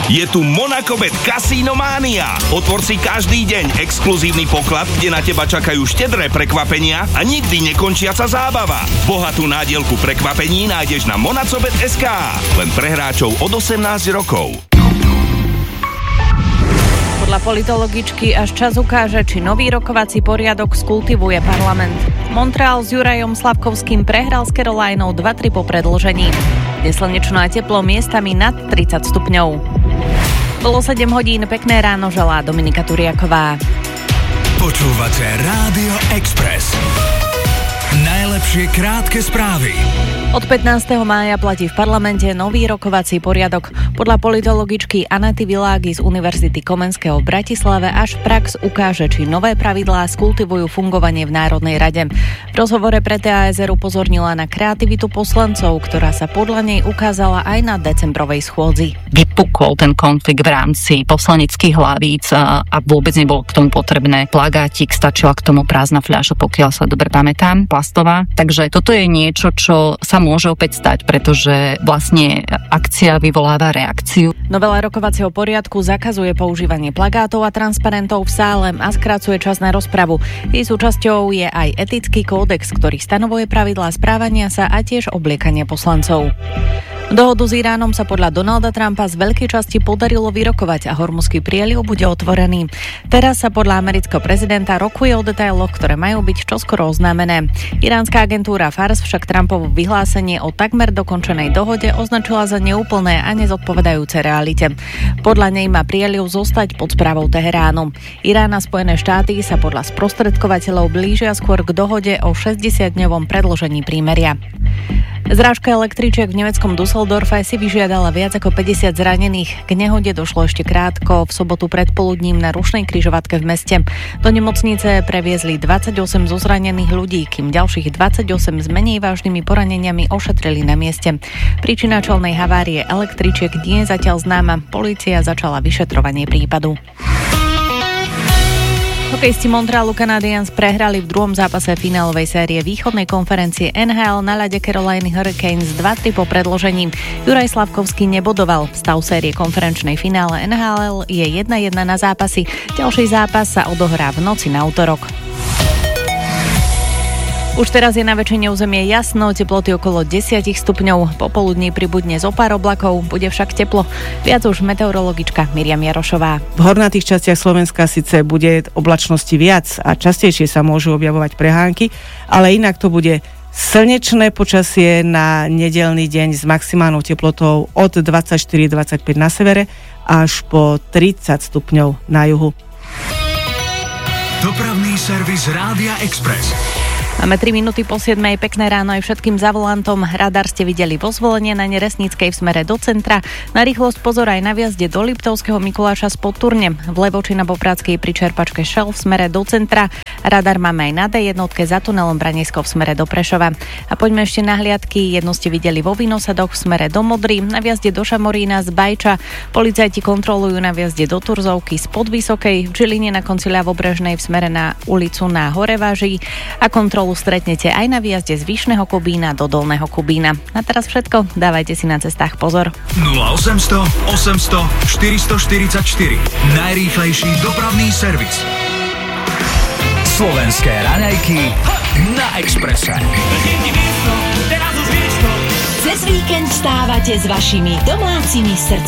Je tu Monacobet Casino Mania. Otvor si každý deň exkluzívny poklad, kde na teba čakajú štedré prekvapenia a nikdy nekončiaca zábava. Bohatú nádielku prekvapení nájdeš na monacobet.sk. Len pre hráčov od 18 rokov. Podľa politologičky až čas ukáže, či nový rokovací poriadok skultivuje parlament. Montreal s Jurajom Slavkovským prehral s Carolinou 2-3 po predĺžení. Neslnečno a teplo miestami nad 30 stupňov. Bolo 7 hodín, pekné ráno želá Dominika Turiaková. Počúvate Rádio Express. Najlepšie krátke správy. Od 15. mája platí v parlamente nový rokovací poriadok. Podľa politologičky Anety Világy z Univerzity Komenského v Bratislave až prax ukáže, či nové pravidlá skultivujú fungovanie v Národnej rade. V rozhovore pre TASR upozornila na kreativitu poslancov, ktorá sa podľa nej ukázala aj na decembrovej schôdzi. Vypukol ten konflikt v rámci poslaneckých hlavíc a vôbec nebolo k tomu potrebné plagátik, stačila k tomu prázdna fľaša, pokiaľ sa dobre pamätám, plastová. Takže toto je niečo, čo sa môže opäť stať, pretože vlastne akcia vyvoláva reakciu. Novela rokovacieho poriadku zakazuje používanie plagátov a transparentov v sále a skracuje čas na rozpravu. Jej súčasťou je aj etický kódex, ktorý stanovuje pravidlá správania sa a tiež obliekania poslancov. Dohodu s Iránom sa podľa Donalda Trumpa z veľkej časti podarilo vyrokovať a Hormuzský prieliv bude otvorený. Teraz sa podľa amerického prezidenta rokuje o detailoch, ktoré majú byť čoskoro oznámené. Iránska agentúra Fars však Trumpovo vyhlásenie o takmer dokončenej dohode označila za neúplné a nezodpovedajúce realite. Podľa nej má prieliv zostať pod správou Teheránu. Irán a Spojené štáty sa podľa sprostredkovateľov blížia skôr k dohode o 60-dňovom predĺžení prímeria. Zrážka električiek v nemeckom Düsseldorfe si vyžiadala viac ako 50 zranených. K nehode došlo ešte krátko v sobotu predpoludním na rušnej križovatke v meste. Do nemocnice previezli 28 zo zranených ľudí, kým ďalších 28 s menej vážnymi poraneniami ošetrili na mieste. Príčina čelnej havárie električiek nie je zatiaľ známa. Polícia začala vyšetrovanie prípadu. Hokejisti Montrealu Canadiens prehrali v druhom zápase finálovej série východnej konferencie NHL na ľade Caroliny Hurricanes 2-3 po predĺžení. Juraj Slavkovský nebodoval. Stav série konferenčnej finále NHL je 1-1 na zápasy. Ďalší zápas sa odohrá v noci na utorok. Už teraz je na väčšine územie jasno, teploty okolo 10 stupňov. Popoludní pribudne zo pár oblakov, bude však teplo. Viac už meteorologička Miriam Jarošová. V hornatých častiach Slovenska síce bude oblačnosti viac a častejšie sa môžu objavovať prehánky, ale inak to bude slnečné počasie na nedeľný deň s maximálnou teplotou od 24-25 na severe až po 30 stupňov na juhu. Dopravný servis Rádia Express. Máme 3 minúty po 7. Pekné ráno aj všetkým za volantom. Radar ste videli vo Zvolenie na Neresnickej v smere do centra. Na rýchlosť pozor aj na vjazde do Liptovského Mikuláša spod Turne. Vlevo či na Popradskej pri čerpačke Shell v smere do centra. Radar máme aj na D1 za tunelom Branisko v smere do Prešova. A poďme ešte na hliadky. Jedno ste videli vo Vinosadoch v smere do Modry. Na vjazde do Šamorína z Bajča. Policajti kontrolujú na vjazde do Turzovky spod Vysokej. V Žiline na konci ľavobrežnej v smere na ulicu na Horeváži. A kontrolu stretnete aj na výjazde z Vyšného Kubína do Dolného Kubína. A teraz všetko, dávajte si na cestách pozor. 0800 800 444. Najrýchlejší dopravný servis. Slovenské raňajky na Expresse. Cez víkend vstávate s vašimi domácimi srdcami.